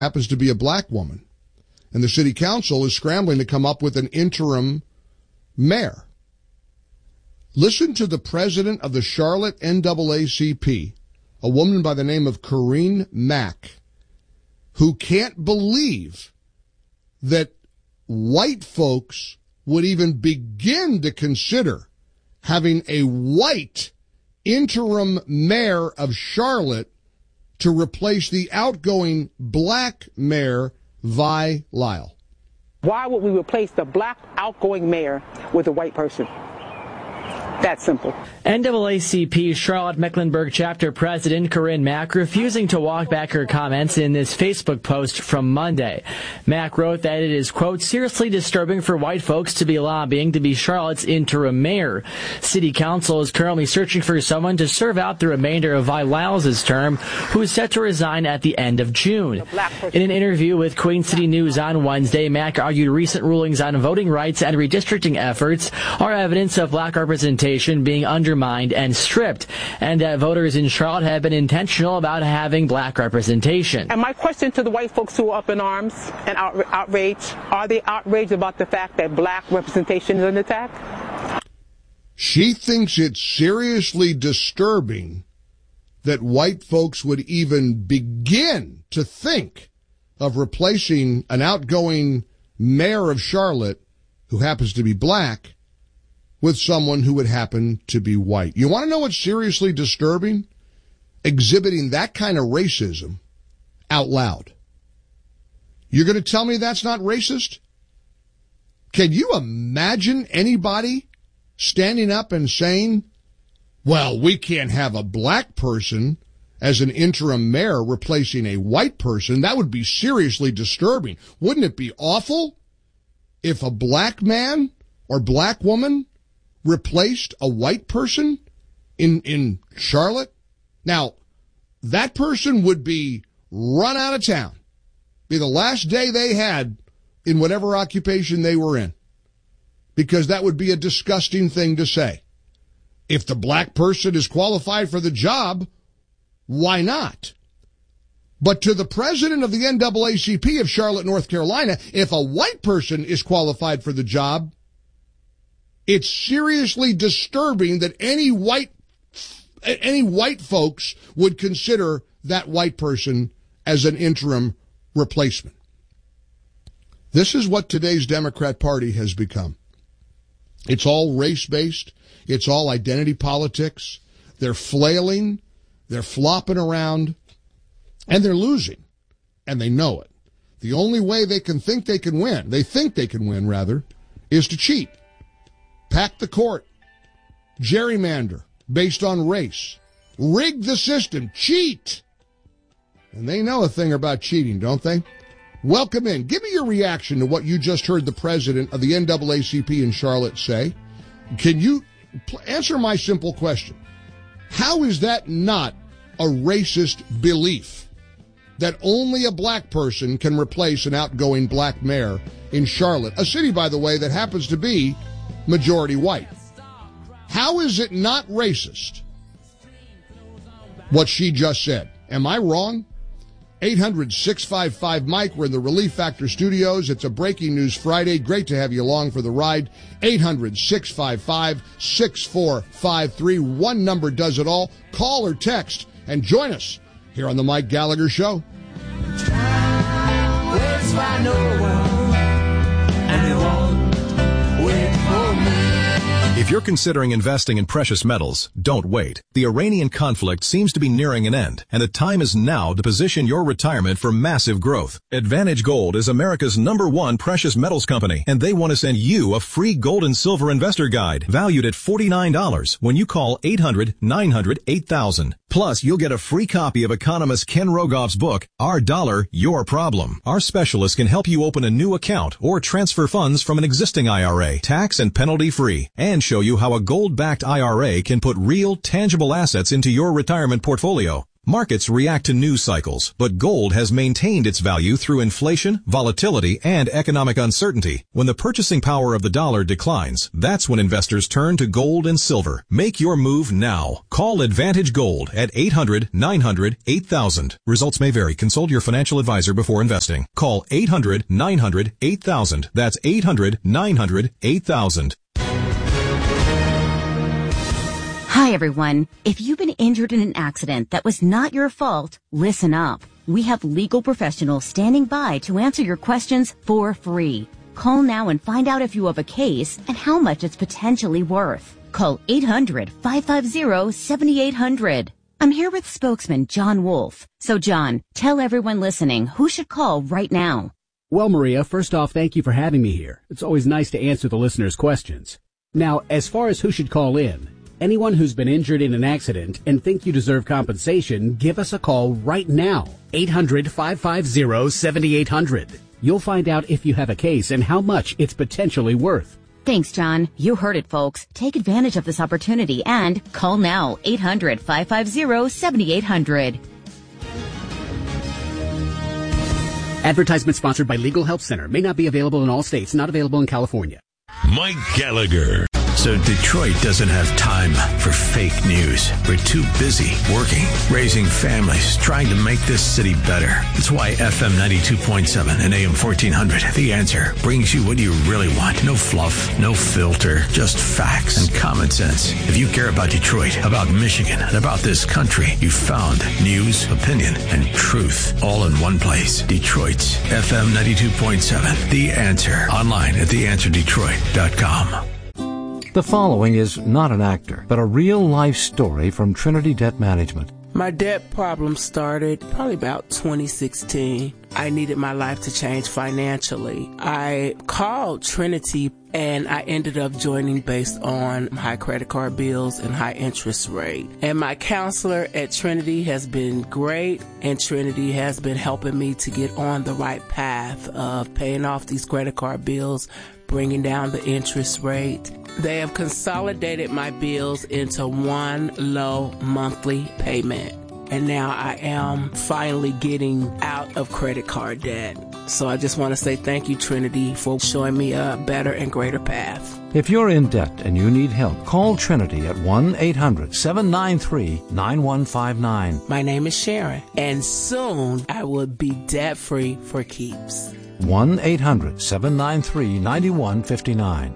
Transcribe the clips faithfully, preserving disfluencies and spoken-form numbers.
happens to be a black woman. And the city council is scrambling to come up with an interim mayor. Listen to the president of the Charlotte N double A C P, a woman by the name of Corinne Mack, who can't believe that white folks would even begin to consider having a white interim mayor of Charlotte to replace the outgoing black mayor, Vi Lyle. Why would we replace the black outgoing mayor with a white person? That simple. N double A C P Charlotte Mecklenburg chapter president Corinne Mack refusing to walk back her comments in this Facebook post from Monday. Mack wrote that it is, quote, seriously disturbing for white folks to be lobbying to be Charlotte's interim mayor. City Council is currently searching for someone to serve out the remainder of Vi Lyles' term, who is set to resign at the end of June. In an interview with Queen City News on Wednesday, Mack argued recent rulings on voting rights and redistricting efforts are evidence of black representation being undermined and stripped, and that voters in Charlotte have been intentional about having black representation. And my question to the white folks who are up in arms and out- outraged, are they outraged about the fact that black representation is under attack? She thinks it's seriously disturbing that white folks would even begin to think of replacing an outgoing mayor of Charlotte who happens to be black with someone who would happen to be white. You want to know what's seriously disturbing? Exhibiting that kind of racism out loud. You're going to tell me that's not racist? Can you imagine anybody standing up and saying, well, we can't have a black person as an interim mayor replacing a white person? That would be seriously disturbing. Wouldn't it be awful if a black man or black woman replaced a white person in in Charlotte? Now, that person would be run out of town. Be the last day they had in whatever occupation they were in. Because that would be a disgusting thing to say. If the black person is qualified for the job, why not? But to the president of the N double A C P of Charlotte, North Carolina, if a white person is qualified for the job, it's seriously disturbing that any white any white folks would consider that white person as an interim replacement. This is what today's Democrat Party has become. It's all race-based. It's all identity politics. They're flailing. They're flopping around. And they're losing. And they know it. The only way they can think they can win, they think they can win, rather, is to cheat. Pack the court, gerrymander based on race, rig the system, cheat. And they know a thing about cheating, don't they? Welcome in. Give me your reaction to what you just heard the president of the N double A C P in Charlotte say. Can you pl- answer my simple question? How is that not a racist belief that only a black person can replace an outgoing black mayor in Charlotte, a city, by the way, that happens to be majority white? How is it not racist what she just said? Am I wrong? eight hundred, six five five, Mike. We're in the Relief Factor studios. It's a Breaking News Friday. Great to have you along for the ride. eight hundred, six five five, six four five three. One number does it all. Call or text and join us here on the Mike Gallagher Show. If you're considering investing in precious metals, don't wait. The Iranian conflict seems to be nearing an end, and the time is now to position your retirement for massive growth. Advantage Gold is America's number one precious metals company, and they want to send you a free gold and silver investor guide valued at forty-nine dollars when you call eight hundred, nine hundred, eight thousand. Plus, you'll get a free copy of economist Ken Rogoff's book, Our Dollar, Your Problem. Our specialists can help you open a new account or transfer funds from an existing I R A, tax and penalty free, and show you how a gold-backed I R A can put real, tangible assets into your retirement portfolio. Markets react to news cycles, but gold has maintained its value through inflation, volatility, and economic uncertainty. When the purchasing power of the dollar declines, that's when investors turn to gold and silver. Make your move now. Call Advantage Gold at eight hundred, nine hundred, eight thousand. Results may vary. Consult your financial advisor before investing. Call eight hundred, nine hundred, eight thousand. That's eight hundred, nine hundred, eight thousand. Hi, everyone. If you've been injured in an accident that was not your fault, listen up. We have legal professionals standing by to answer your questions for free. Call now and find out if you have a case and how much it's potentially worth. Call eight hundred, five five zero, seven eight zero zero. I'm here with spokesman John Wolf. So, John, tell everyone listening who should call right now. Well, Maria, first off, thank you for having me here. It's always nice to answer the listeners' questions. Now, as far as who should call in, anyone who's been injured in an accident and think you deserve compensation, give us a call right now. eight hundred, five five zero, seven eight zero zero. You'll find out if you have a case and how much it's potentially worth. Thanks, John. You heard it, folks. Take advantage of this opportunity and call now. eight hundred, five five zero, seven eight zero zero. Advertisement sponsored by Legal Help Center. May not be available in all states. Not available in California. Mike Gallagher. So Detroit doesn't have time for fake news. We're too busy working, raising families, trying to make this city better. That's why F M ninety-two point seven and A M fourteen hundred, The Answer, brings you what you really want. No fluff, no filter, just facts and common sense. If you care about Detroit, about Michigan, and about this country, you found news, opinion, and truth all in one place. Detroit's F M ninety-two point seven, The Answer. Online at the answer detroit dot com. The following is not an actor, but a real-life story from Trinity Debt Management. My debt problem started probably about twenty sixteen. I needed my life to change financially. I called Trinity and I ended up joining based on high credit card bills and high interest rate. And my counselor at Trinity has been great, and Trinity has been helping me to get on the right path of paying off these credit card bills, bringing down the interest rate. They have consolidated my bills into one low monthly payment. And now I am finally getting out of credit card debt. So I just want to say thank you, Trinity, for showing me a better and greater path. If you're in debt and you need help, call Trinity at one eight hundred, seven nine three, nine one five nine. My name is Sharon, and soon I will be debt-free for keeps. one eight hundred, seven nine three, nine one five nine.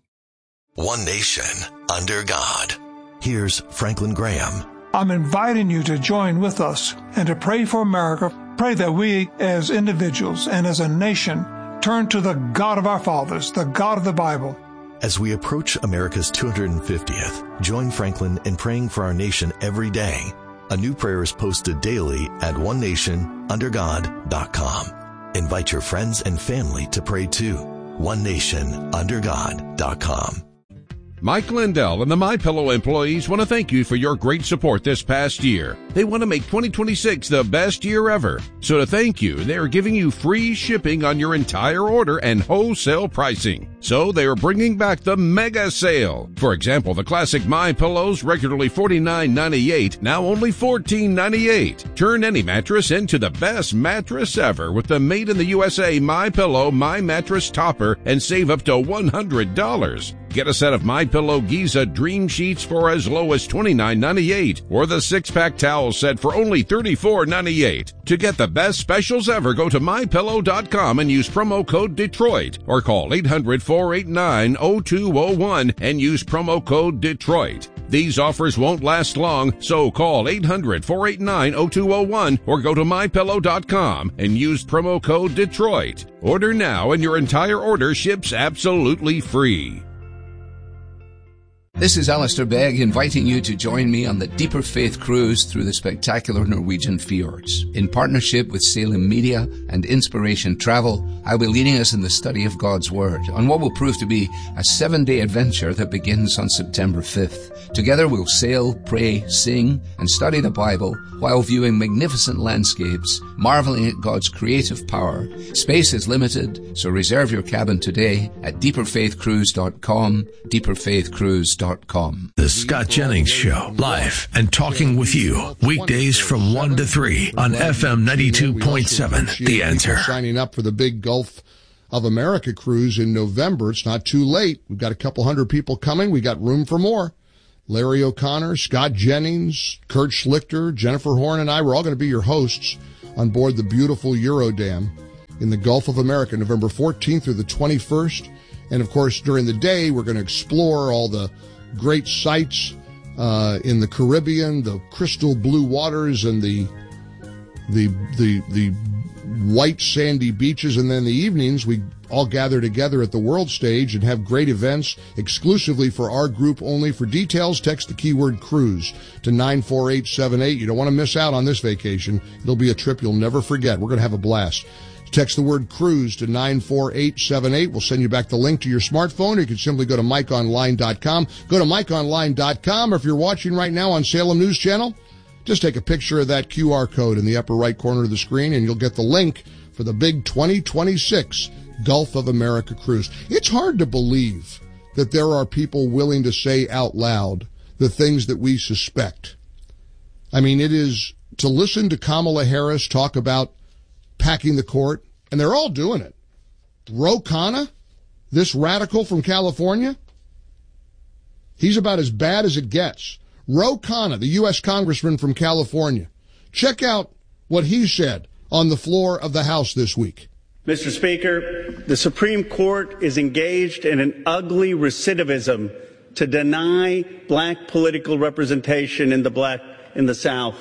One nation under God. Here's Franklin Graham. I'm inviting you to join with us and to pray for America. Pray that we as individuals and as a nation turn to the God of our fathers, the God of the Bible. As we approach America's two hundred fiftieth, join Franklin in praying for our nation every day. A new prayer is posted daily at one nation under god dot com. Invite your friends and family to pray too. one nation under god dot com. Mike Lindell and the MyPillow employees want to thank you for your great support this past year. They want to make twenty twenty-six the best year ever. So to thank you, they are giving you free shipping on your entire order and wholesale pricing. So they are bringing back the mega sale. For example, the classic MyPillows, regularly forty-nine ninety-eight, now only fourteen ninety-eight. Turn any mattress into the best mattress ever with the made in the U S A MyPillow My Mattress Topper and save up to one hundred dollars. Get a set of MyPillow Giza Dream Sheets for as low as twenty-nine ninety-eight, or the six-pack towel set for only thirty-four ninety-eight. To get the best specials ever, go to my pillow dot com and use promo code Detroit, or call eight hundred, four eight nine, zero two zero one and use promo code Detroit. These offers won't last long, so call eight hundred, four eight nine, zero two zero one or go to my pillow dot com and use promo code Detroit. Order now and your entire order ships absolutely free. This is Alistair Begg inviting you to join me on the Deeper Faith Cruise through the spectacular Norwegian fjords. In partnership with Salem Media and Inspiration Travel, I'll be leading us in the study of God's Word on what will prove to be a seven-day adventure that begins on September fifth. Together we'll sail, pray, sing, and study the Bible while viewing magnificent landscapes, marveling at God's creative power. Space is limited, so reserve your cabin today at deeper faith cruise dot com, deeper faith cruise dot com. dot com. The Scott Jennings Show, live and talking with you, weekdays from one to three on F M ninety-two point seven, The Answer. Signing up for the big Gulf of America cruise in November. It's not too late. We've got a couple hundred people coming. We got room for more. Larry O'Connor, Scott Jennings, Kurt Schlichter, Jennifer Horn, and I, we're all going to be your hosts on board the beautiful Eurodam in the Gulf of America, November fourteenth through the twenty-first. And, of course, during the day, we're going to explore all the great sights uh, in the Caribbean, the crystal blue waters and the the the the white sandy beaches. And then in the evenings, we all gather together at the World Stage and have great events exclusively for our group only. For details, text the keyword cruise to nine four eight seven eight. You don't want to miss out on this vacation. It'll be a trip you'll never forget. We're going to have a blast. Text the word cruise to nine four eight seven eight. We'll send you back the link to your smartphone, or you can simply go to mike online dot com. Go to mike online dot com, or if you're watching right now on Salem News Channel, just take a picture of that Q R code in the upper right corner of the screen, and you'll get the link for the big twenty twenty-six Gulf of America cruise. It's hard to believe that there are people willing to say out loud the things that we suspect. I mean, it is to listen to Kamala Harris talk about packing the court, and they're all doing it. Ro Khanna, this radical from California, he's about as bad as it gets. Ro Khanna, the U S congressman from California. Check out what he said on the floor of the House this week. Mister Speaker, the Supreme Court is engaged in an ugly recidivism to deny black political representation in the black in the South.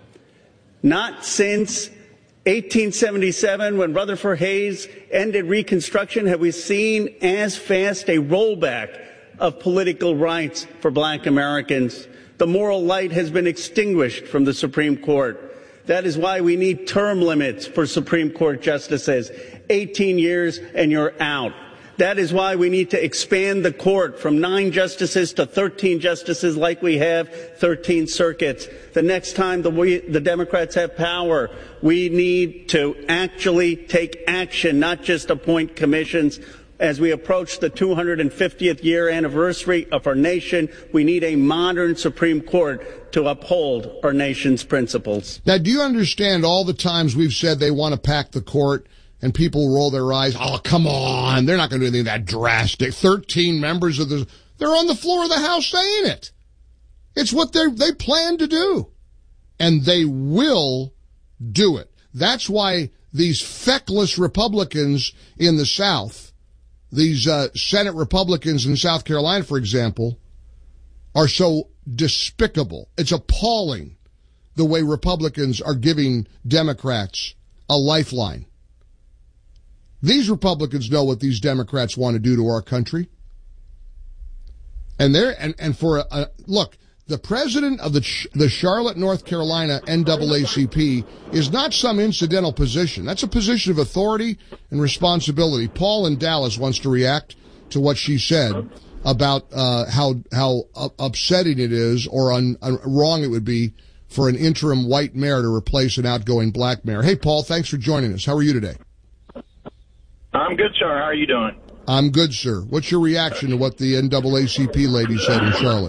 Not since eighteen seventy-seven, when Rutherford Hayes ended Reconstruction, have we seen as fast a rollback of political rights for black Americans. The moral light has been extinguished from the Supreme Court. That is why we need term limits for Supreme Court justices. eighteen years and you're out. That is why we need to expand the court from nine justices to thirteen justices, like we have thirteen circuits. The next time the, we, the Democrats have power, we need to actually take action, not just appoint commissions. As we approach the two hundred fiftieth year anniversary of our nation, we need a modern Supreme Court to uphold our nation's principles. Now, do you understand all the times we've said they want to pack the court and people roll their eyes? Oh, come on. They're not going to do anything that drastic. thirteen members of the, they're on the floor of the House saying it. It's what they they plan to do. And they will do it. That's why these feckless Republicans in the South, these uh, Senate Republicans in South Carolina, for example, are so despicable. It's appalling the way Republicans are giving Democrats a lifeline. These Republicans know what these Democrats want to do to our country. And they're, and, and for a, a look, the president of the the Charlotte, North Carolina N double A C P is not some incidental position. That's a position of authority and responsibility. Paul in Dallas wants to react to what she said about uh, how how upsetting it is, or un, uh, wrong it would be for an interim white mayor to replace an outgoing black mayor. Hey, Paul, thanks for joining us. How are you today? I'm good, sir. How are you doing? I'm good, sir. What's your reaction to what the N double A C P lady said in Charlotte?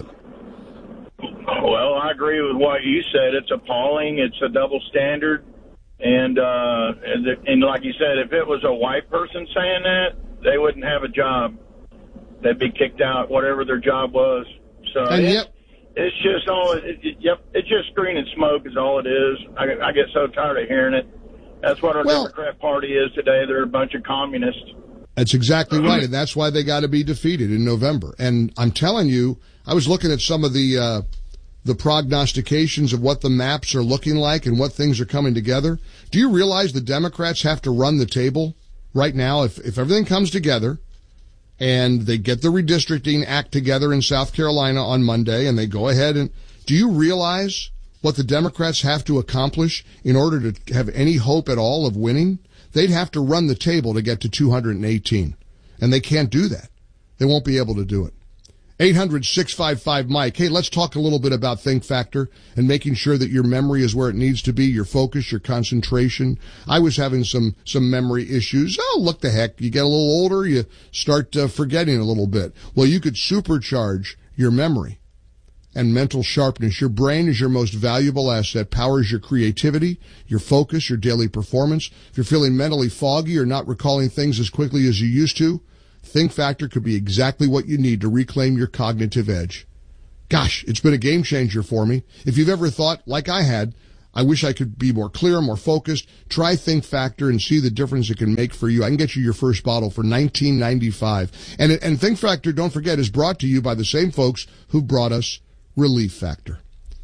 Well, I agree with what you said. It's appalling. It's a double standard. And, uh, and, and like you said, if it was a white person saying that, they wouldn't have a job. They'd be kicked out, whatever their job was. So and it's, yep. it's just all, it, it, yep, it's just green and smoke is all it is. I, I get so tired of hearing it. That's what our well, Democrat Party is today. They're a bunch of communists. That's exactly right, and that's why they got to be defeated in November. And I'm telling you, I was looking at some of the uh, the prognostications of what the maps are looking like and what things are coming together. Do you realize the Democrats have to run the table right now? If if everything comes together and they get the redistricting act together in South Carolina on Monday and they go ahead and, do you realize what the Democrats have to accomplish in order to have any hope at all of winning? They'd have to run the table to get to two hundred eighteen, and they can't do that. They won't be able to do it. eight hundred, six five five, Mike. Hey, let's talk a little bit about Think Factor and making sure that your memory is where it needs to be, your focus, your concentration. I was having some some memory issues. Oh, look the heck. You get a little older, you start uh, forgetting a little bit. Well, you could supercharge your memory, and mental sharpness. Your brain is your most valuable asset, powers your creativity, your focus, your daily performance. If you're feeling mentally foggy or not recalling things as quickly as you used to, Think Factor could be exactly what you need to reclaim your cognitive edge. Gosh, it's been a game changer for me. If you've ever thought, like I had, I wish I could be more clear, more focused, try Think Factor and see the difference it can make for you. I can get you your first bottle for nineteen ninety-five. And, and Think Factor, don't forget, is brought to you by the same folks who brought us Relief Factor.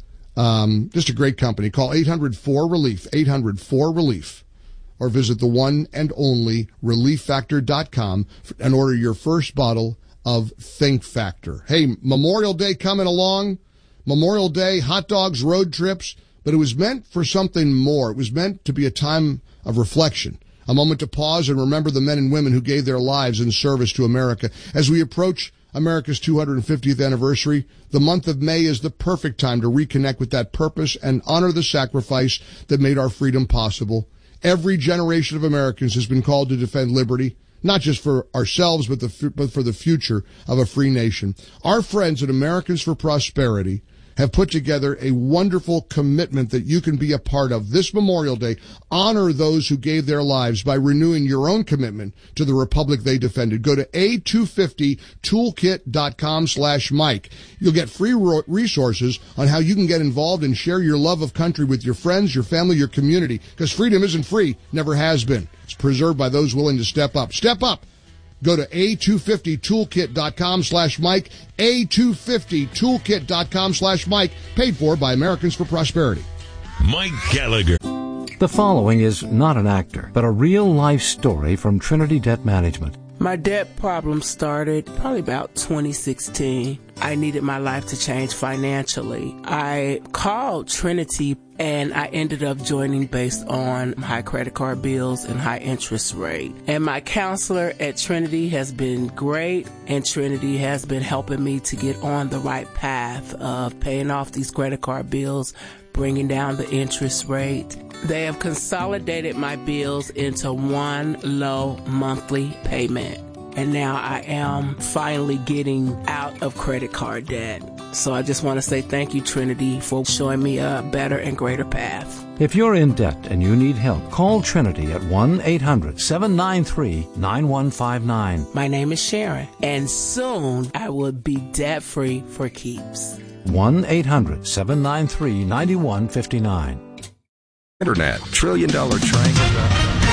Um, just a great company. Call eight hundred four relief, eight hundred four relief, or visit the one and only relief factor dot com and order your first bottle of Think Factor. Hey, Memorial Day coming along. Memorial Day, hot dogs, road trips, but it was meant for something more. It was meant to be a time of reflection, a moment to pause and remember the men and women who gave their lives in service to America. As we approach America's two hundred fiftieth anniversary, the month of May is the perfect time to reconnect with that purpose and honor the sacrifice that made our freedom possible. Every generation of Americans has been called to defend liberty, not just for ourselves, but, the, but for the future of a free nation. Our friends at Americans for Prosperity have put together a wonderful commitment that you can be a part of. This Memorial Day, honor those who gave their lives by renewing your own commitment to the republic they defended. Go to A two fifty toolkit dot com slash Mike. You'll get free resources on how you can get involved and share your love of country with your friends, your family, your community, because freedom isn't free, never has been. It's preserved by those willing to step up. Step up. Go to A two fifty toolkit dot com slash Mike, A two fifty toolkit dot com slash Mike, paid for by Americans for Prosperity. Mike Gallagher. The following is not an actor, but a real-life story from Trinity Debt Management. My debt problem started probably about twenty sixteen. I needed my life to change financially. I called Trinity and I ended up joining based on high credit card bills and high interest rate. And my counselor at Trinity has been great, and Trinity has been helping me to get on the right path of paying off these credit card bills, bringing down the interest rate. They have consolidated my bills into one low monthly payment. And now I am finally getting out of credit card debt. So I just want to say thank you, Trinity, for showing me a better and greater path. If you're in debt and you need help, call Trinity at one eight hundred seven nine three nine one five nine. My name is Sharon, and soon I will be debt-free for keeps. one eight hundred seven nine three nine one five nine. Internet, trillion dollar triangle.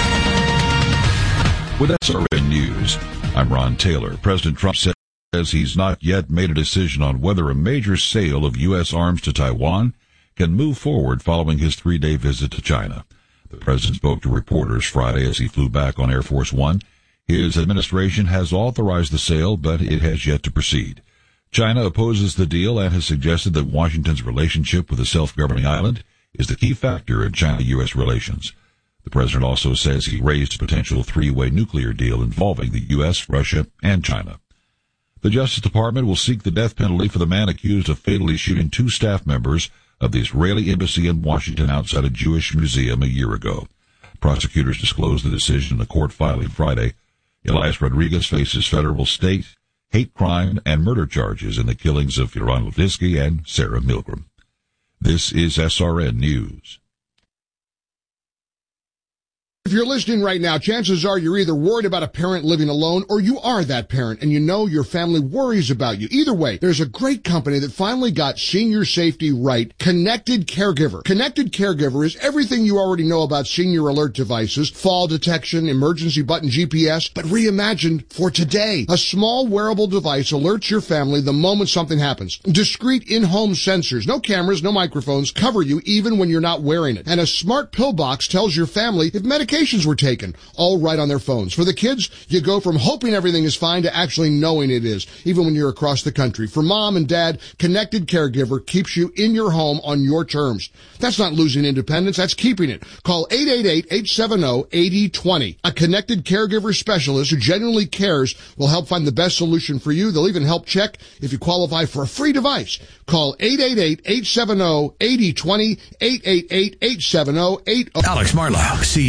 With S R N News, I'm Ron Taylor. President Trump says he's not yet made a decision on whether a major sale of U S arms to Taiwan can move forward following his three-day visit to China. The president spoke to reporters Friday as he flew back on Air Force One. His administration has authorized the sale, but it has yet to proceed. China opposes the deal and has suggested that Washington's relationship with the self-governing island is the key factor in China-U S relations. The president also says he raised a potential three-way nuclear deal involving the U S, Russia, and China. The Justice Department will seek the death penalty for the man accused of fatally shooting two staff members of the Israeli embassy in Washington outside a Jewish museum a year ago. Prosecutors disclosed the decision in a court filing Friday. Elias Rodriguez faces federal, state, hate crime, and murder charges in the killings of Yaron Levitsky and Sarah Milgram. This is S R N News. If you're listening right now, chances are you're either worried about a parent living alone or you are that parent and you know your family worries about you. Either way, there's a great company that finally got senior safety right, Connected Caregiver. Connected Caregiver is everything you already know about senior alert devices, fall detection, emergency button G P S, but reimagined for today. A small wearable device alerts your family the moment something happens. Discrete in-home sensors, no cameras, no microphones, cover you even when you're not wearing it. And a smart pill box tells your family if medication were taken, all right on their phones. For the kids, you go from hoping everything is fine to actually knowing it is, even when you're across the country. For mom and dad, Connected Caregiver keeps you in your home on your terms. That's not losing independence, that's keeping it. Call eight eight eight, eight seven zero, eight zero two zero. A Connected Caregiver specialist who genuinely cares will help find the best solution for you. They'll even help check if you qualify for a free device. Call eight eight eight, eight seven zero, eight zero two zero, eight eight eight, eight seven zero, eight zero. Alex Marlowe sees good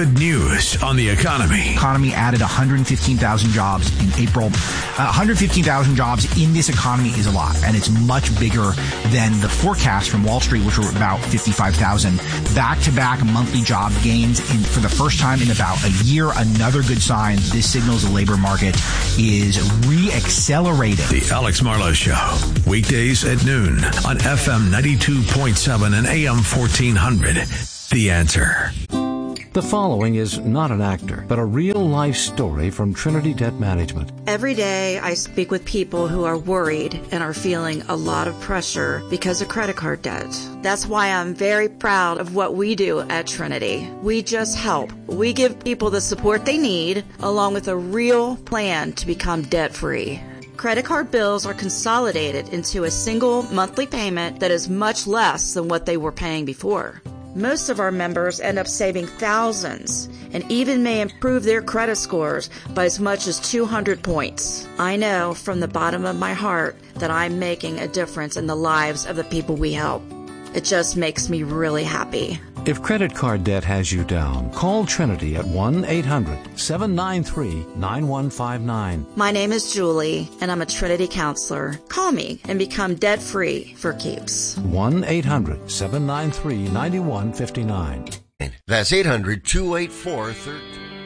good news on the economy. Economy added one hundred fifteen thousand jobs in April. Uh, one hundred fifteen thousand jobs in this economy is a lot, and it's much bigger than the forecast from Wall Street, which were about fifty-five thousand. Back-to-back monthly job gains in, for the first time in about a year. Another good sign. This signals the labor market is re-accelerating. The Alex Marlow Show, weekdays at noon on F M ninety-two point seven and A M fourteen hundred. The Answer. The following is not an actor, but a real-life story from Trinity Debt Management. Every day I speak with people who are worried and are feeling a lot of pressure because of credit card debt. That's why I'm very proud of what we do at Trinity. We just help. We give people the support they need, along with a real plan to become debt-free. Credit card bills are consolidated into a single monthly payment that is much less than what they were paying before. Most of our members end up saving thousands and even may improve their credit scores by as much as two hundred points. I know from the bottom of my heart that I'm making a difference in the lives of the people we help. It just makes me really happy. If credit card debt has you down, call Trinity at one eight hundred seven nine three nine one five nine. My name is Julie, and I'm a Trinity counselor. Call me and become debt-free for keeps. one eight hundred seven nine three nine one five nine. That's eight hundred two eight four one three.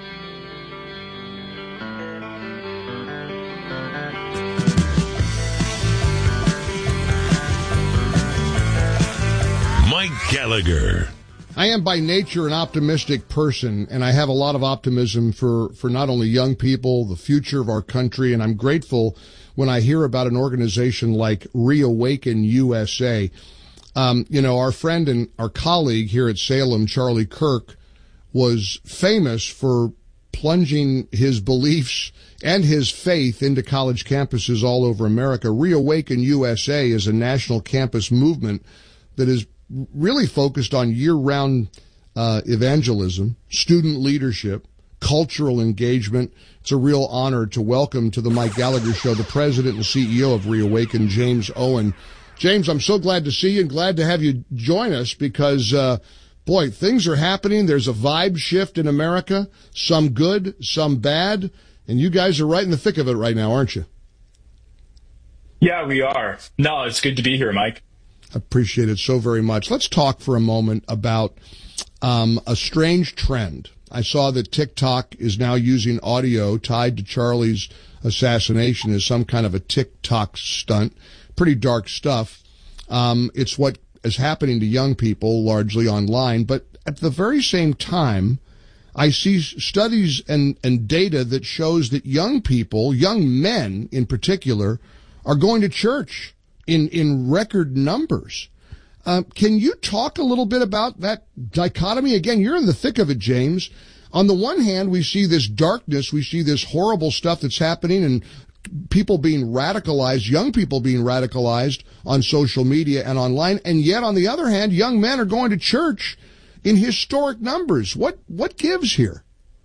Mike Gallagher. I am by nature an optimistic person, and I have a lot of optimism for, for not only young people, the future of our country, and I'm grateful when I hear about an organization like Reawaken U S A. Um, you know, our friend and our colleague here at Salem, Charlie Kirk, was famous for plunging his beliefs and his faith into college campuses all over America. Reawaken U S A is a national campus movement that is really focused on year-round uh, evangelism, student leadership, cultural engagement. It's a real honor to welcome to the Mike Gallagher Show the president and C E O of Reawaken, James Owen. James, I'm so glad to see you and glad to have you join us because, uh, boy, things are happening. There's a vibe shift in America, some good, some bad, and you guys are right in the thick of it right now, aren't you? Yeah, we are. No, it's good to be here, Mike. Appreciate it so very much. Let's talk for a moment about um, a strange trend. I saw that TikTok is now using audio tied to Charlie's assassination as some kind of a TikTok stunt. Pretty dark stuff. Um, it's what is happening to young people largely online. But at the very same time, I see studies and, and data that shows that young people, young men in particular, are going to church in, in record numbers. Uh, can you talk a little bit about that dichotomy? Again, you're in the thick of it, James. On the one hand, we see this darkness, we see this horrible stuff that's happening and people being radicalized, young people being radicalized on social media and online. And yet, on the other hand, young men are going to church in historic numbers. What, what gives here?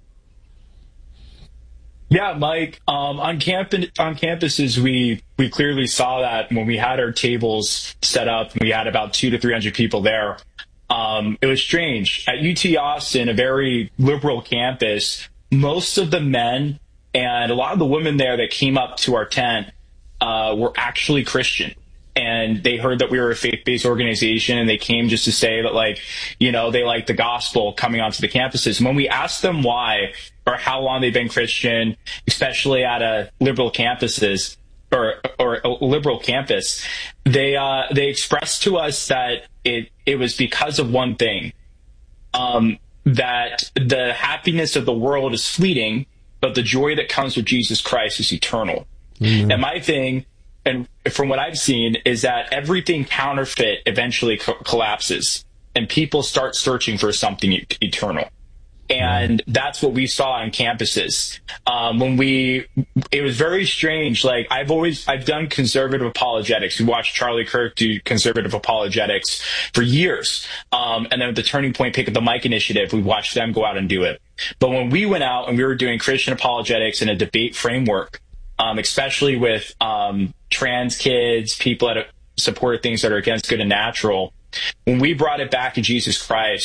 Yeah, Mike, um, on camp on campuses, we, we clearly saw that when we had our tables set up, we had about two to three hundred people there. Um, it was strange. At U T Austin, a very liberal campus, most of the men and a lot of the women there that came up to our tent uh, were actually Christian. And they heard that we were a faith-based organization, and they came just to say that, like, you know, they like the gospel coming onto the campuses. And when we asked them why or how long they've been Christian, especially at a liberal campuses or or a liberal campus, they uh, they expressed to us that it it was because of one thing, um, that the happiness of the world is fleeting, but the joy that comes with Jesus Christ is eternal. Mm-hmm. And my thing, and from what I've seen, is that everything counterfeit eventually co- collapses, and people start searching for something e- eternal. And that's what we saw on campuses. Um, when we, it was very strange. Like, I've always, I've done conservative apologetics. We watched Charlie Kirk do conservative apologetics for years. Um, and then with the Turning Point Pick Up the Mic initiative, we watched them go out and do it. But when we went out and we were doing Christian apologetics in a debate framework, um, especially with, um, trans kids, people that support things that are against good and natural, when we brought it back to Jesus Christ,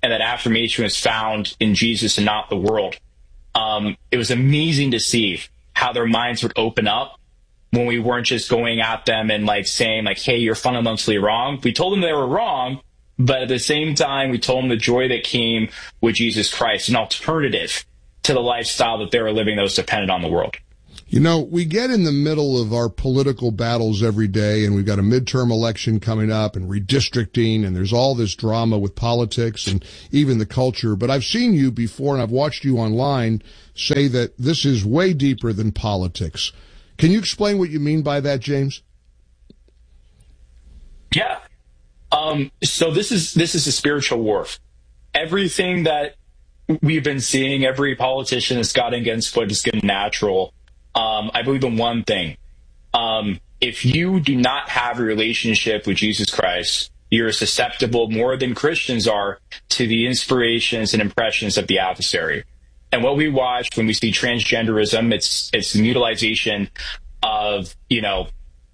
and that affirmation was found in Jesus and not the world. Um, it was amazing to see how their minds would open up when we weren't just going at them and like saying like, hey, you're fundamentally wrong. We told them they were wrong, but at the same time, we told them the joy that came with Jesus Christ, an alternative to the lifestyle that they were living that was dependent on the world. You know, we get in the middle of our political battles every day, and we've got a midterm election coming up and redistricting, and there's all this drama with politics and even the culture. But I've seen you before, and I've watched you online say that this is way deeper than politics. Can you explain what you mean by that, James? Yeah. Um, so this is this is a spiritual war. Everything that we've been seeing, every politician has gotten against what is good natural. Um, I believe in one thing. Um, if you do not have a relationship with Jesus Christ, you're susceptible more than Christians are to the inspirations and impressions of the adversary. And what we watch when we see transgenderism, it's it's the utilization of, you know,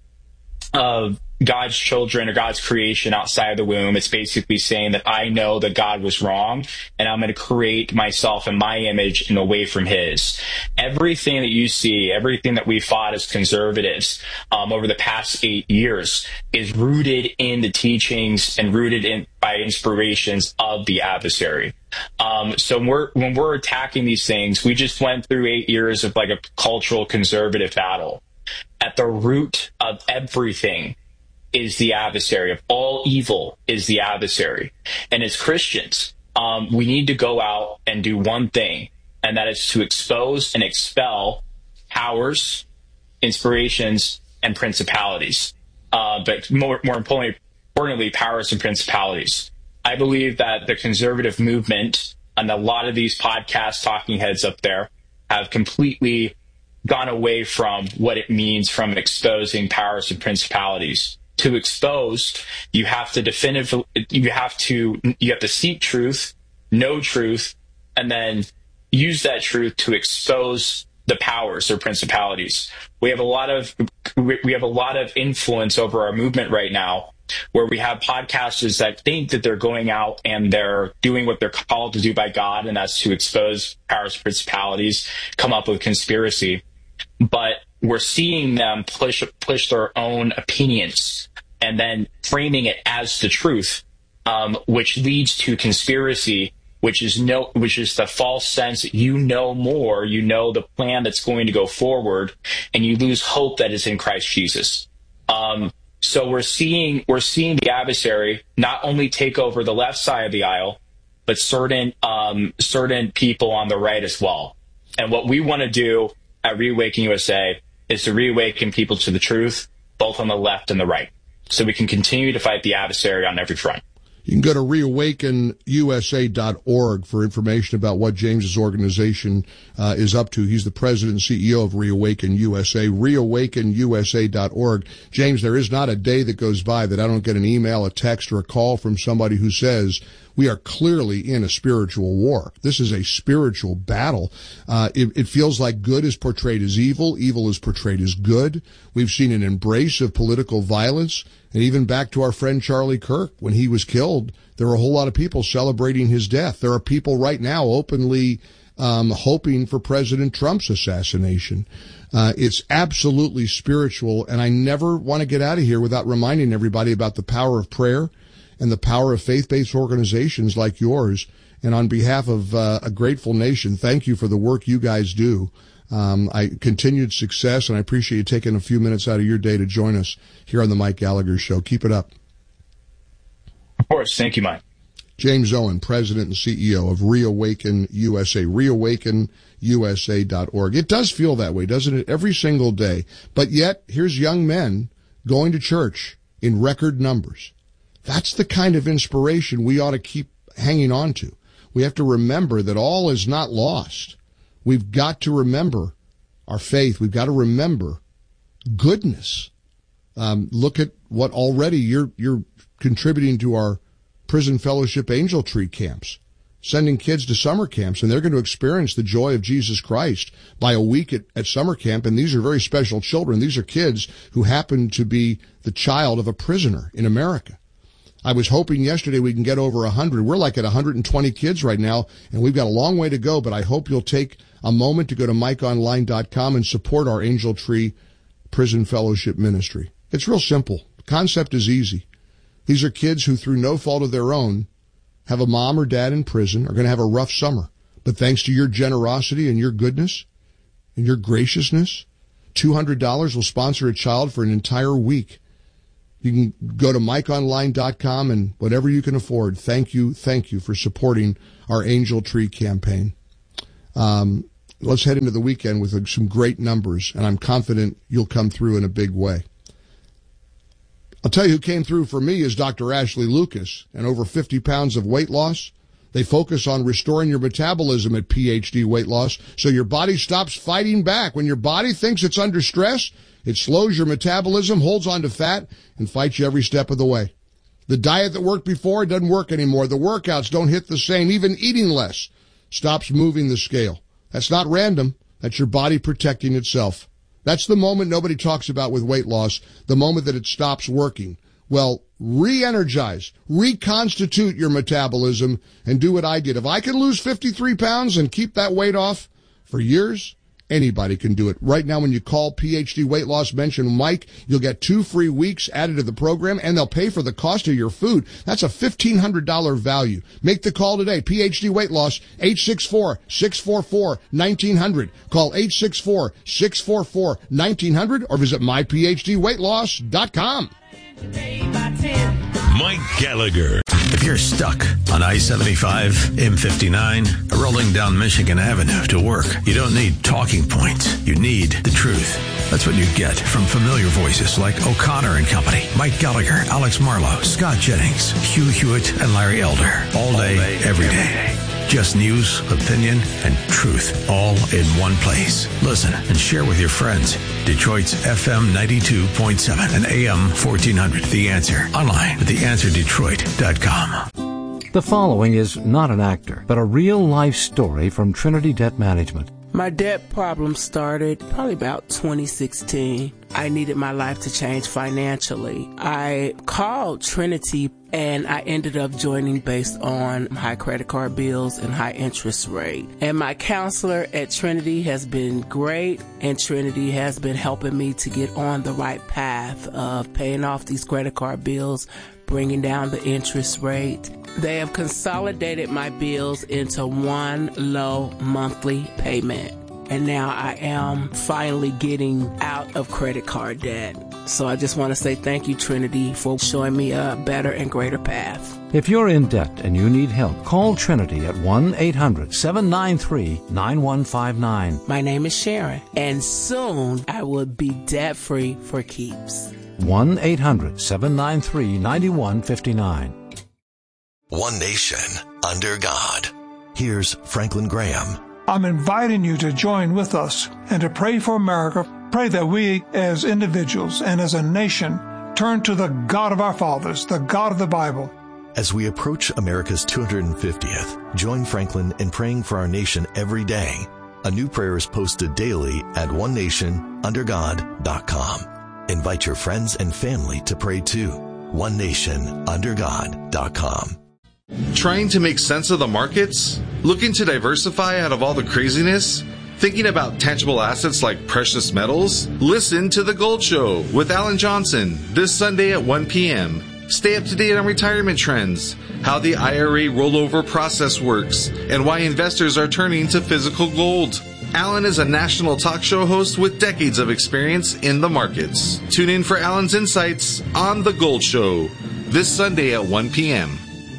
of God's children or God's creation outside of the womb. It's basically saying that I know that God was wrong, and I'm going to create myself in my image and away from his. Everything that you see, everything that we fought as conservatives um, over the past eight years is rooted in the teachings and rooted in by inspirations of the adversary. Um, so when we're, when we're attacking these things, we just went through eight years of like a cultural conservative battle. At the root of everything is the adversary. Of all evil is the adversary. And as Christians, um, we need to go out and do one thing, and that is to expose and expel powers, inspirations, and principalities. Uh, but more, more importantly, importantly, powers and principalities. I believe that the conservative movement and a lot of these podcast talking heads up there have completely gone away from what it means from exposing powers and principalities. To expose, you have to definitively, you have to, you have to seek truth, know truth, and then use that truth to expose the powers or principalities. We have a lot of, we have a lot of influence over our movement right now, where we have podcasters that think that they're going out and they're doing what they're called to do by God, and that's to expose powers and principalities, come up with conspiracy. But we're seeing them push push their own opinions and then framing it as the truth, um, which leads to conspiracy, which is no, which is the false sense that you know more, you know the plan that's going to go forward, and you lose hope that is in Christ Jesus. Um, so we're seeing we're seeing the adversary not only take over the left side of the aisle, but certain um, certain people on the right as well. And what we want to do at Reawaken U S A is to reawaken people to the truth, both on the left and the right, so we can continue to fight the adversary on every front. You can go to reawaken U S A dot org for information about what James's organization uh, is up to. He's the president and C E O of Reawaken U S A, reawaken U S A dot org. James, there is not a day that goes by that I don't get an email, a text, or a call from somebody who says, we are clearly in a spiritual war. This is a spiritual battle. Uh, it, it feels like good is portrayed as evil. Evil is portrayed as good. We've seen an embrace of political violence. And even back to our friend Charlie Kirk, when he was killed, there were a whole lot of people celebrating his death. There are people right now openly um, hoping for President Trump's assassination. Uh, it's absolutely spiritual. And I never want to get out of here without reminding everybody about the power of prayer and the power of faith-based organizations like yours. And on behalf of uh, a grateful nation, thank you for the work you guys do. Um, I continued success, and I appreciate you taking a few minutes out of your day to join us here on the Mike Gallagher Show. Keep it up. Of course. Thank you, Mike. James Owen, President and C E O of Reawaken U S A, reawaken U S A dot org. It does feel that way, doesn't it, every single day? But yet, here's young men going to church in record numbers. That's the kind of inspiration we ought to keep hanging on to. We have to remember that all is not lost. We've got to remember our faith. We've got to remember goodness. Um, look at what already you're you're contributing to our prison fellowship Angel Tree camps, sending kids to summer camps, and they're going to experience the joy of Jesus Christ by a week at, at summer camp. And these are very special children. These are kids who happen to be the child of a prisoner in America. I was hoping yesterday we can get over one hundred. We're like at one hundred twenty kids right now, and we've got a long way to go, but I hope you'll take a moment to go to mike online dot com and support our Angel Tree Prison Fellowship Ministry. It's real simple. The concept is easy. These are kids who, through no fault of their own, have a mom or dad in prison, are going to have a rough summer. But thanks to your generosity and your goodness and your graciousness, two hundred dollars will sponsor a child for an entire week. You can go to mike online dot com and whatever you can afford. Thank you, thank you for supporting our Angel Tree campaign. Um, let's head into the weekend with some great numbers, and I'm confident you'll come through in a big way. I'll tell you who came through for me is Doctor Ashley Lucas, and over fifty pounds of weight loss. They focus on restoring your metabolism at P H D Weight Loss so your body stops fighting back. When your body thinks it's under stress, it slows your metabolism, holds on to fat, and fights you every step of the way. The diet that worked before doesn't work anymore. The workouts don't hit the same. Even eating less stops moving the scale. That's not random. That's your body protecting itself. That's the moment nobody talks about with weight loss, the moment that it stops working. Well, re-energize, reconstitute your metabolism, and do what I did. If I can lose fifty-three pounds and keep that weight off for years, anybody can do it. Right now, when you call P H D Weight Loss, mention Mike, you'll get two free weeks added to the program, and they'll pay for the cost of your food. That's a fifteen hundred dollars value. Make the call today. P H D Weight Loss, eight six four, six four four, one nine zero zero. Call eight six four, six four four, one nine zero zero or visit my p h d weight loss dot com. Mike Gallagher. If you're stuck on I seventy-five, M fifty-nine, rolling down Michigan Avenue to work, you don't need talking points. You need the truth. That's what you get from familiar voices like O'Connor and Company, Mike Gallagher, Alex Marlowe, Scott Jennings, Hugh Hewitt, and Larry Elder. All day, every day. Just news, opinion, and truth all in one place. Listen and share with your friends. Detroit's F M ninety-two point seven and A M fourteen hundred. The Answer. Online at the answer detroit dot com. The following is not an actor, but a real-life story from Trinity Debt Management. My debt problem started probably about twenty sixteen. I needed my life to change financially. I called Trinity and I ended up joining based on high credit card bills and high interest rate. And my counselor at Trinity has been great, and Trinity has been helping me to get on the right path of paying off these credit card bills, bringing down the interest rate. They have consolidated my bills into one low monthly payment. And now I am finally getting out of credit card debt. So I just want to say thank you, Trinity, for showing me a better and greater path. If you're in debt and you need help, call Trinity at one eight hundred, seven nine three, nine one five nine. My name is Sharon, and soon I will be debt-free for keeps. one eight hundred, seven nine three, nine one five nine. One nation under God. Here's Franklin Graham. I'm inviting you to join with us and to pray for America. Pray that we as individuals and as a nation turn to the God of our fathers, the God of the Bible. As we approach America's two hundred fiftieth, join Franklin in praying for our nation every day. A new prayer is posted daily at one nation under god dot com. Invite your friends and family to pray too. one nation under god dot com. Trying to make sense of the markets? Looking to diversify out of all the craziness? Thinking about tangible assets like precious metals? Listen to The Gold Show with Alan Johnson this Sunday at one p.m. Stay up to date on retirement trends, how the I R A rollover process works, and why investors are turning to physical gold. Alan is a national talk show host with decades of experience in the markets. Tune in for Alan's insights on The Gold Show this Sunday at one p.m.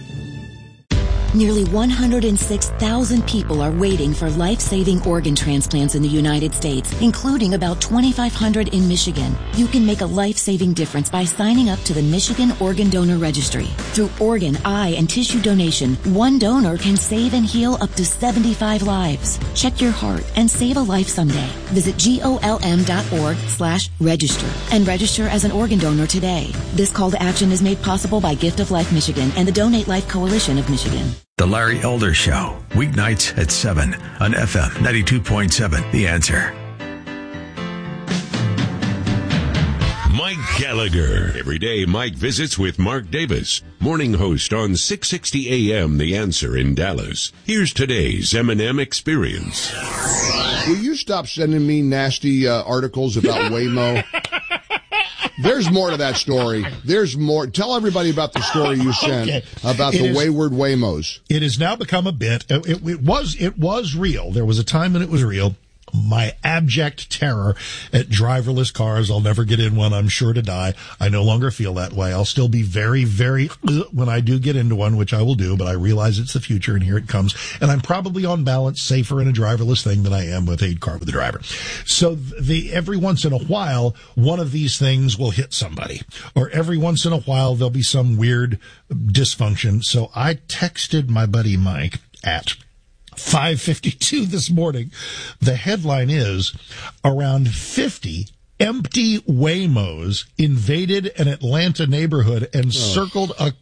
Nearly one hundred six thousand people are waiting for life-saving organ transplants in the United States, including about twenty-five hundred in Michigan. You can make a life-saving difference by signing up to the Michigan Organ Donor Registry. Through organ, eye, and tissue donation, one donor can save and heal up to seventy-five lives. Check your heart and save a life someday. Visit golm.org slash register and register as an organ donor today. This call to action is made possible by Gift of Life Michigan and the Donate Life Coalition of Michigan. The Larry Elder Show, weeknights at seven on F M ninety-two point seven. The Answer. Mike Mike Gallagher. Every day, Mike visits with Mark Davis, morning host on six sixty A M The Answer in Dallas. Here's today's M and M Experience. Will you stop sending me nasty uh, articles about Waymo? There's more to that story. There's more. Tell everybody about the story you sent okay. about it the is, wayward Waymos. It has now become a bit. It, it, it was it was real. There was a time when it was real. My abject terror at driverless cars. I'll never get in one. I'm sure to die. I no longer feel that way. I'll still be very, very when I do get into one, which I will do, but I realize it's the future and here it comes. And I'm probably on balance safer in a driverless thing than I am with a car with a driver. So the every once in a while, one of these things will hit somebody, or every once in a while there'll be some weird dysfunction. So I texted my buddy Mike at five fifty-two this morning. The headline is, around fifty empty Waymos invaded an Atlanta neighborhood and oh. circled a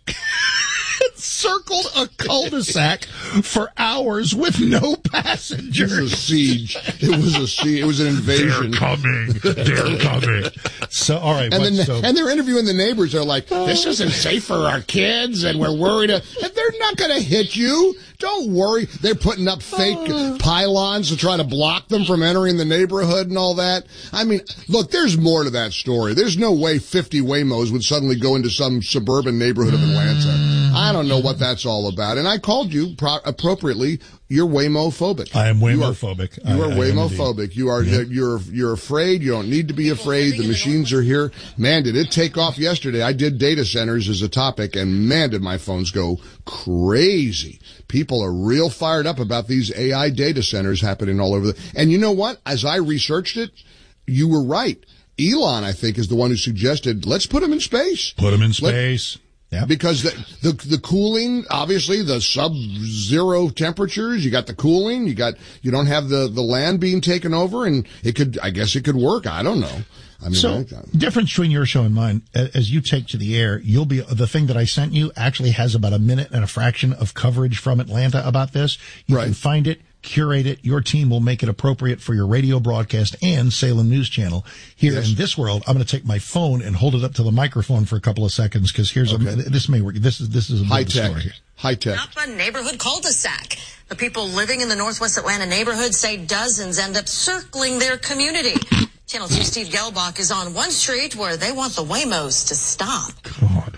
circled a cul-de-sac for hours with no passengers. It was a siege. It was a siege. It was an invasion. They're coming. They're coming. So, all right. And, but, then, so, and they're interviewing the neighbors. They're like, this isn't safe for our kids, and we're worried. And they're not going to hit you. Don't worry. They're putting up fake uh, pylons to try to block them from entering the neighborhood and all that. I mean, look, there's more to that story. There's no way fifty Waymos would suddenly go into some suburban neighborhood of Atlanta. I don't know what that's all about. And I called you pro- appropriately. You're Waymo-phobic. I am Waymo-phobic. You are, you are I, Waymo-phobic. You are, yeah. you're, you're afraid. You don't need to be afraid. The machines are here. Man, did it take off yesterday. I did data centers as a topic, and man, did my phones go crazy. People are real fired up about these A I data centers happening all over the, and you know what? As I researched it, you were right. Elon, I think, is the one who suggested, let's put them in space. Put them in space. Let, Yeah. Because the, the the cooling, obviously, the sub-zero temperatures, you got the cooling, you got, you don't have the, the land being taken over, and it could, I guess it could work. I don't know. I mean, so, I, difference between your show and mine, as you take to the air, you'll be, the thing that I sent you actually has about a minute and a fraction of coverage from Atlanta about this. You right. can find it, curate it. Your team will make it appropriate for your radio broadcast and Salem News Channel. Here yes. in this world, I'm going to take my phone and hold it up to the microphone for a couple of seconds because here's okay. a, this may work. This is, this is a high tech. Story. High tech. Up a neighborhood cul-de-sac. The people living in the Northwest Atlanta neighborhood say dozens end up circling their community. Channel two Steve Gelbach is on one street where they want the Waymos to stop. God.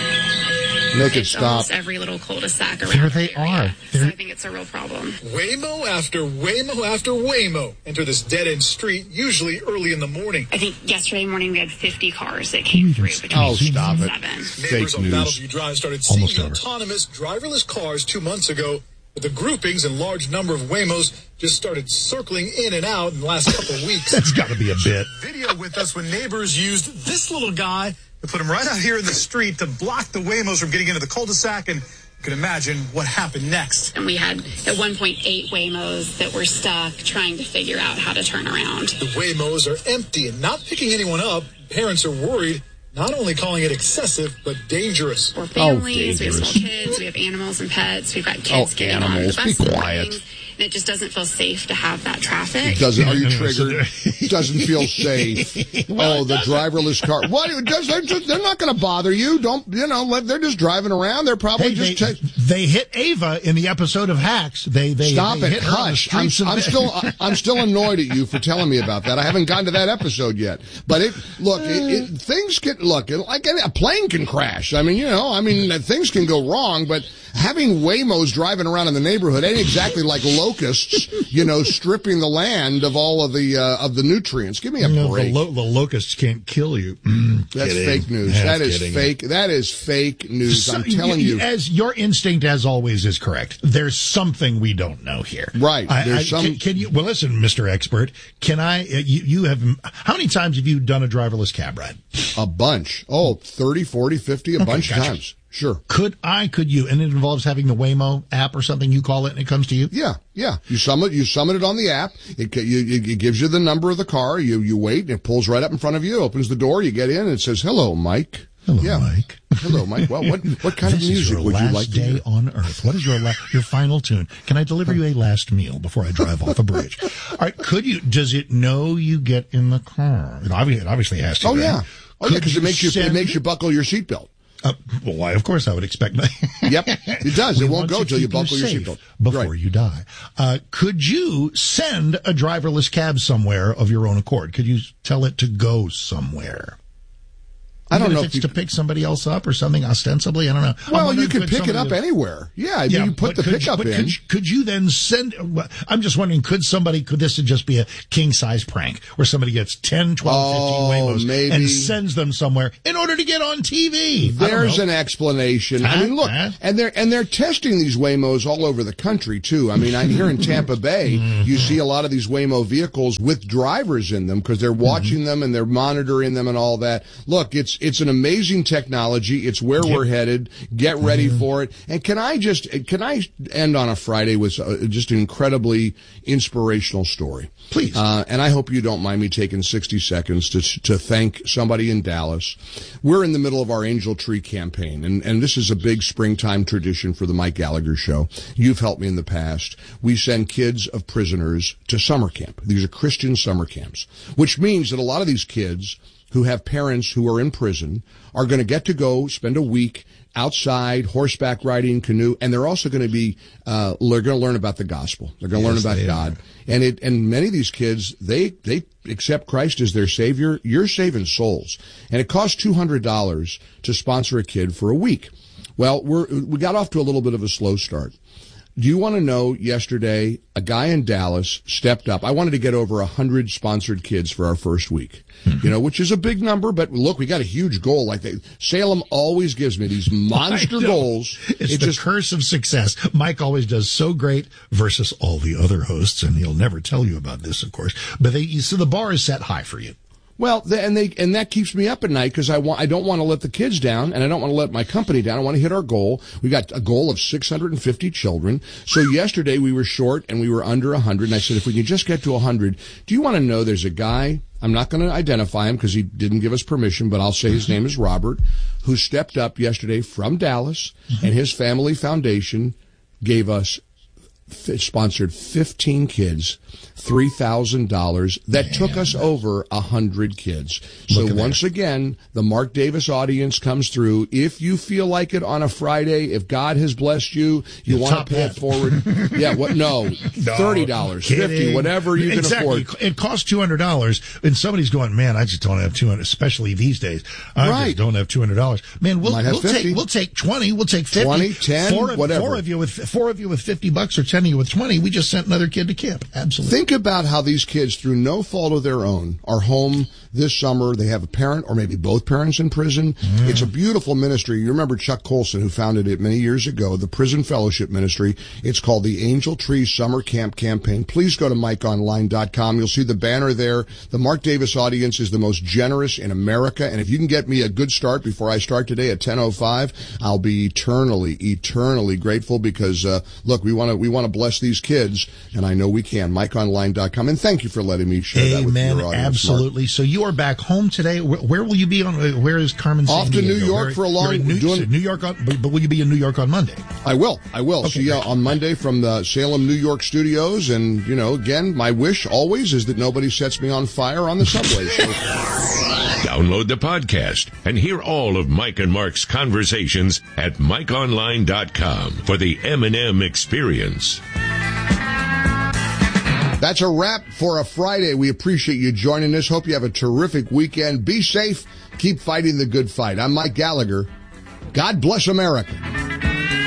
Make it stop. Almost every little cul-de-sac around There they are. So I think it's a real problem. Waymo after Waymo after Waymo enter this dead-end street, usually early in the morning. I think yesterday morning we had fifty cars that came through between oh, stop it. seven. Neighbors on Battleview Drive started seeing Almost autonomous driverless cars two months ago, but the groupings and large number of Waymos just started circling in and out in the last couple of weeks. That's got to be a bit. Video with us when neighbors used this little guy to put him right out here in the street to block the Waymos from getting into the cul-de-sac, and you can imagine what happened next. And we had at one point eight Waymos that were stuck trying to figure out how to turn around. The Waymos are empty and not picking anyone up. Parents are worried, not only calling it excessive, but dangerous. We're families, oh, we have small kids, we have animals and pets, we've got kids oh, getting animals. on the bus. Be quiet. Things, and it just doesn't feel safe to have that traffic. It doesn't. Are you triggered? It doesn't feel safe. Oh, the driverless car. What? It does, they're, just, they're not going to bother you. Don't, you know, let, they're just driving around. They're probably hey, just... They, ta- they hit Ava in the episode of Hacks. They, they Stop they it. Hit Hush. I'm, I'm still I'm still annoyed at you for telling me about that. I haven't gotten to that episode yet. But it look, it, it, things can... Look, it, like a plane can crash. I mean, you know, I mean, things can go wrong, but having Waymos driving around in the neighborhood ain't exactly like locusts, you know, stripping the land of all of the uh, of the nutrients. Give me a no, break. The, lo- the locusts can't kill you. That's kidding. fake news. Half that is kidding. fake. That is fake news. So, I'm telling you, As your instinct, as always, is correct. There's something we don't know here. Right. I, There's I, some. Can, can you? Well, listen, Mister Expert. Can I? Uh, you, you have. How many times have you done a driverless cab ride? A bunch. Oh, thirty, forty, fifty, a okay, bunch gotcha. of times. Sure. Could I, could you, and it involves having the Waymo app or something, you call it, and it comes to you? Yeah, yeah. You summon, you summon it on the app. It, you, it gives you the number of the car. You, you wait, and it pulls right up in front of you, opens the door, you get in, and it says, hello, Mike. Hello, yeah. Mike. Hello, Mike. Well, what, what kind this of music would you like to hear? This is your last day on Earth. What is your la- your final tune? Can I deliver you a last meal before I drive off a bridge? All right, could you, does it know you get in the car? It obviously, it obviously has to. Oh, right? yeah. Oh, yeah, because it makes you send... it makes you buckle your seatbelt. Uh, well, why, of course I would expect that. Yep, it does. It won't go till you buckle your seatbelt. Before right. you die. Uh, could you send a driverless cab somewhere of your own accord? Could you tell it to go somewhere? I don't Even know if, if it's you... to pick somebody else up or something ostensibly. I don't know. Well, you can pick it up anywhere. Yeah, I mean, yeah, you put the could, pickup but in. Could, could you then send? I'm just wondering, could somebody? Could this just be a king size prank where somebody gets ten, twelve, oh, fifteen Waymos maybe. and sends them somewhere in order to get on T V? There's an explanation. Huh? I mean, look, huh? and they're and they're testing these Waymos all over the country too. I mean, I'm here in Tampa Bay. You see a lot of these Waymo vehicles with drivers in them because they're watching mm-hmm. them and they're monitoring them and all that. Look, it's it's an amazing technology. It's where we're headed. Get ready mm-hmm. for it. And can I just can I end on a Friday with uh, just an incredibly inspirational story? Please. Uh, and I hope you don't mind me taking sixty seconds to to thank somebody in Dallas. We're in the middle of our Angel Tree campaign, and, and this is a big springtime tradition for the Mike Gallagher Show. You've helped me in the past. We send kids of prisoners to summer camp. These are Christian summer camps, which means that a lot of these kids who have parents who are in prison are going to get to go spend a week outside, horseback riding, canoe, and they're also going to be, uh, they're going to learn about the gospel. They're going to yes, learn about God. Are. And it, and many of these kids, they, they accept Christ as their savior. You're saving souls. And it costs two hundred dollars to sponsor a kid for a week. Well, we're, we got off to a little bit of a slow start. Do you want to know, yesterday, a guy in Dallas stepped up. I wanted to get over one hundred sponsored kids for our first week, mm-hmm. you know, which is a big number. But look, we got a huge goal. Like they, Salem always gives me these monster goals. It's it the just, curse of success. Mike always does so great versus all the other hosts, and he'll never tell you about this, of course. But they, so the bar is set high for you. Well, and they and that keeps me up at night because I want I don't want to let the kids down and I don't want to let my company down. I want to hit our goal. We got a goal of six hundred fifty children. So yesterday we were short and we were under one hundred. And I said, if we can just get to one hundred, do you want to know there's a guy, I'm not going to identify him because he didn't give us permission, but I'll say his name is Robert, who stepped up yesterday from Dallas, and his family foundation gave us sponsored fifteen kids, three thousand dollars. That Man. took us over one hundred kids. So once there. again, the Mark Davis audience comes through. If you feel like it on a Friday, if God has blessed you, you want to pay it forward. yeah, what? No, thirty dollars, no, fifty, whatever you exactly. can afford. It costs two hundred dollars, and somebody's going, man, I just don't have two hundred dollars, especially these days. I right. just don't have two hundred dollars. Man, we'll, we'll take we'll take twenty, we'll take fifty. twenty, ten, four, whatever. Four of you with four of you with fifty bucks or ten of you with twenty. We just sent another kid to camp. Absolutely. Think about how these kids, through no fault of their own, are home this summer. They have a parent or maybe both parents in prison. Mm. It's a beautiful ministry. You remember Chuck Colson, who founded it many years ago, the Prison Fellowship Ministry. It's called the Angel Tree Summer Camp Campaign. Please go to mike online dot com. You'll see the banner there. The Mark Davis audience is the most generous in America. And if you can get me a good start before I start today at ten oh five, I'll be eternally, eternally grateful because, uh, look, we want to, we want to bless these kids. And I know we can. mike online dot com. And thank you for letting me share Amen. that with your audience. Absolutely. Mark. So you are back home today. Where, where will you be on? Where is Carmen? Off to New York where, for a long. New, doing, so New York, on, but, but will you be in New York on Monday? I will. I will. Okay, See you on Monday from the Salem, New York studios. And you know, again, my wish always is that nobody sets me on fire on the subway. So. Download the podcast and hear all of Mike and Mark's conversations at mike online dot com for the M and M experience. That's a wrap for a Friday. We appreciate you joining us. Hope you have a terrific weekend. Be safe. Keep fighting the good fight. I'm Mike Gallagher. God bless America.